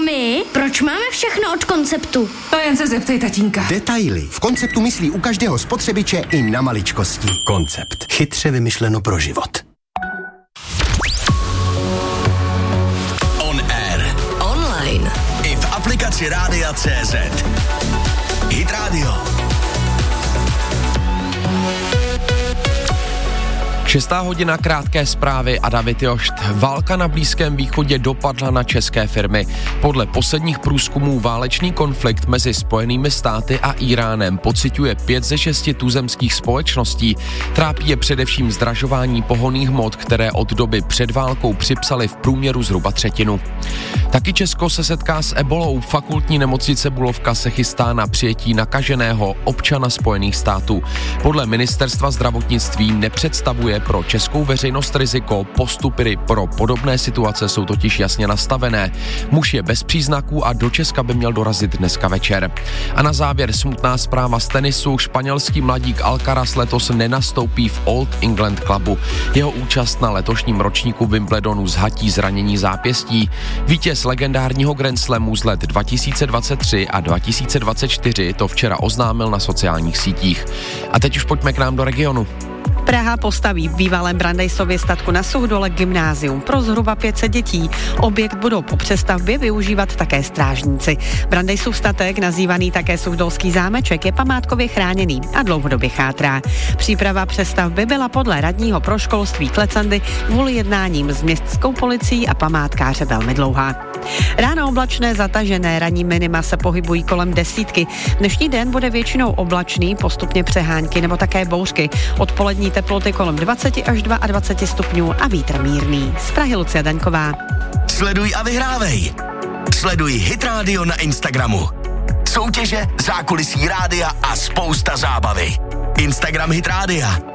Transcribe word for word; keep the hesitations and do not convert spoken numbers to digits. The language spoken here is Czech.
my? Proč máme všechno od Konceptu? To jen se zeptej tatínka. Detaily. V Konceptu myslí u každého spotřebiče i na maličkosti. Koncept. Chytře vymyšleno pro život. On air. Online. I v aplikaci Rádia C Z. Hit Radio. Šestá hodina, krátké zprávy a David Jošt. Válka na Blízkém východě dopadla na české firmy. Podle posledních průzkumů válečný konflikt mezi Spojenými státy a Íránem pociťuje pět ze šesti tuzemských společností. Trápí je především zdražování pohonných hmot, které od doby před válkou připsali v průměru zhruba třetinu. Taky Česko se setká s ebolou. Fakultní nemocnice Bulovka se chystá na přijetí nakaženého občana Spojených států. Podle ministerstva zdravotnictví nepředstavuje pro českou veřejnost riziko, postupy pro podobné situace jsou totiž jasně nastavené. Muž je bez příznaků a do Česka by měl dorazit dneska večer. A na závěr smutná zpráva z tenisu. Španělský mladík Alcaraz letos nenastoupí v Old England Clubu. Jeho účast na letošním ročníku Wimbledonu zhatí zranění zápěstí. Vítěz legendárního Grand Slamu z let dva tisíce dvacet tři a dva tisíce dvacet čtyři to včera oznámil na sociálních sítích. A teď už pojďme k nám do regionu. Praha postaví v bývalém Brandejsově statku na Suchdole gymnázium pro zhruba pět set dětí. Objekt budou po přestavbě využívat také strážníci. Brandejsův statek, nazývaný také Suchdolský zámeček, je památkově chráněný a dlouhodobě chátrá. Příprava přestavby byla podle radního pro školství Klecandy kvůli jednáním s městskou policií a památkáře velmi dlouhá. Ráno oblačné, zatažené, ranní minima se pohybují kolem desítky. Dnešní den bude většinou oblačný, postupně přehánky nebo také bouřky. Odpolední teploty kolem dvacet až dvacet dva stupňů a vítr mírný. Z Prahy Lucia Daňková. Sleduj a vyhrávej. Sleduj Hit Radio na Instagramu. Soutěže, zákulisí rádia a spousta zábavy. Instagram Hit Rádia.